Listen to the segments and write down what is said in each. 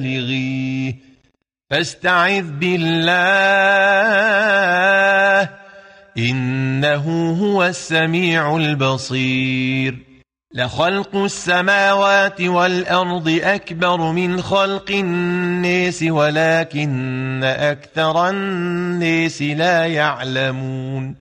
بلغيه فاستعذ بالله إنه هو السميع البصير لخلق السماوات والأرض أكبر من خلق الناس ولكن أكثر الناس لا يعلمون.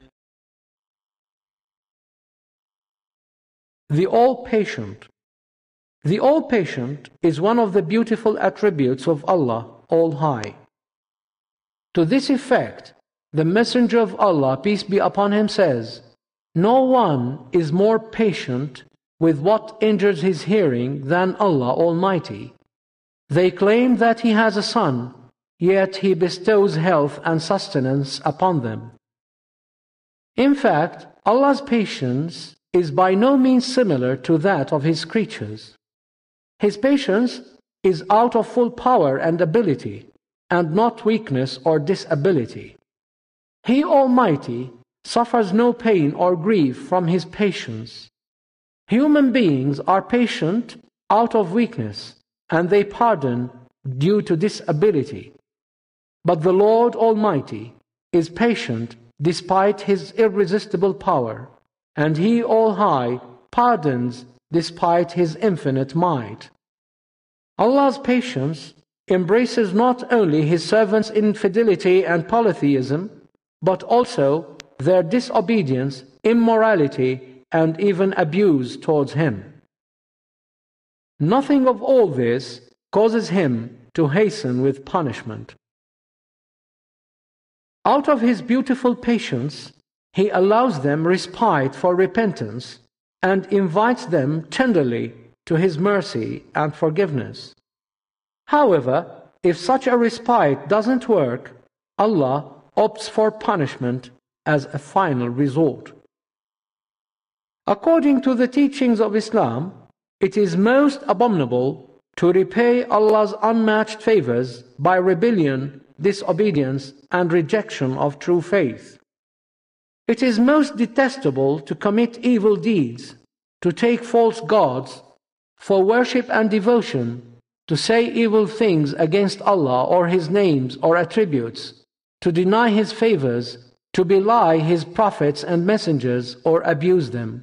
The All-Patient. The All-Patient is one of the beautiful attributes of Allah All-High. To this effect, the Messenger of Allah, peace be upon him, says, "No one is more patient with what injures his hearing than Allah Almighty. They claim that He has a son, yet He bestows health and sustenance upon them." In fact, Allah's patience is by no means similar to that of His creatures. His patience is out of full power and ability, and not weakness or disability. He Almighty suffers no pain or grief from His patience. Human beings are patient out of weakness, and they pardon due to disability. But the Lord Almighty is patient despite His irresistible power, and He All-High pardons despite His infinite might. Allah's patience embraces not only His servants' infidelity and polytheism, but also their disobedience, immorality, and even abuse towards Him. Nothing of all this causes Him to hasten with punishment. Out of His beautiful patience, He allows them respite for repentance and invites them tenderly to His mercy and forgiveness. However, if such a respite doesn't work, Allah opts for punishment as a final resort. According to the teachings of Islam, it is most abominable to repay Allah's unmatched favors by rebellion, disobedience, and rejection of true faith. It is most detestable to commit evil deeds, to take false gods for worship and devotion, to say evil things against Allah or His names or attributes, to deny His favors, to belie His prophets and messengers or abuse them.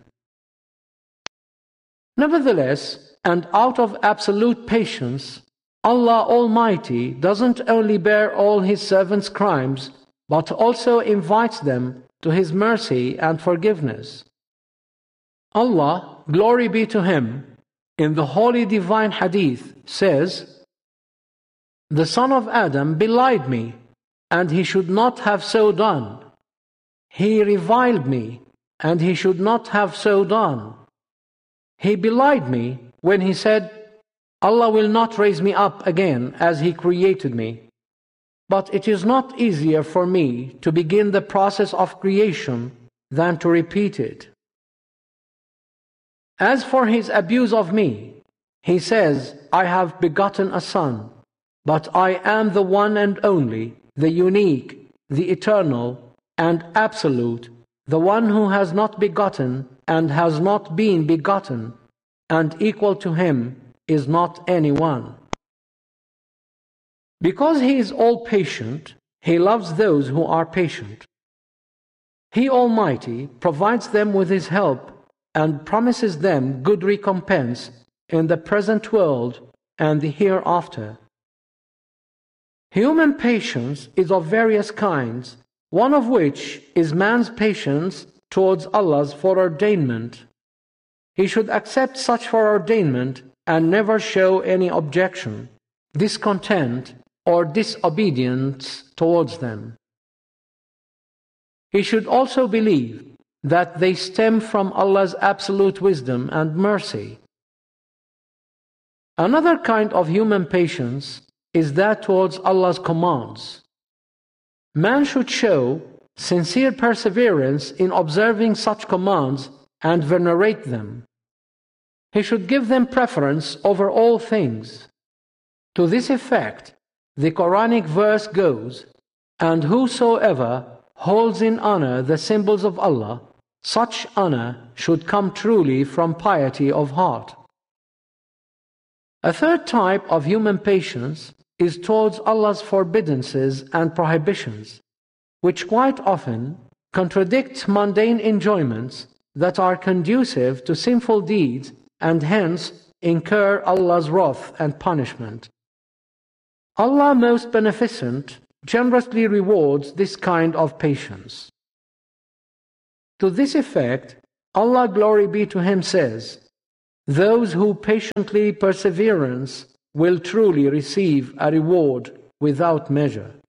Nevertheless, and out of absolute patience, Allah Almighty doesn't only bear all His servants' crimes, but also invites them to His mercy and forgiveness. Allah, glory be to Him, in the holy divine hadith says, "The son of Adam belied me, and he should not have so done. He reviled me, and he should not have so done. He belied me when he said, 'Allah will not raise me up again as He created me.' But it is not easier for me to begin the process of creation than to repeat it. As for his abuse of me, he says, 'I have begotten a son, but I am the one and only, the unique, the eternal, and absolute, the one who has not begotten and has not been begotten, and equal to Him is not anyone.' Because He is all-patient, He loves those who are patient. He Almighty provides them with His help and promises them good recompense in the present world and the hereafter. Human patience is of various kinds, one of which is man's patience towards Allah's foreordainment. He should accept such foreordainment and never show any objection, discontent, or disobedience towards them. He should also believe that they stem from Allah's absolute wisdom and mercy. Another kind of human patience is that towards Allah's commands. Man should show sincere perseverance in observing such commands and venerate them. He should give them preference over all things. To this effect, the Quranic verse goes, "And whosoever holds in honor the symbols of Allah, such honor should come truly from piety of heart." A third type of human patience is towards Allah's forbidances and prohibitions, which quite often contradict mundane enjoyments that are conducive to sinful deeds and hence incur Allah's wrath and punishment. Allah, most beneficent, generously rewards this kind of patience. To this effect, Allah, glory be to Him, says, "Those who patiently perseverance will truly receive a reward without measure."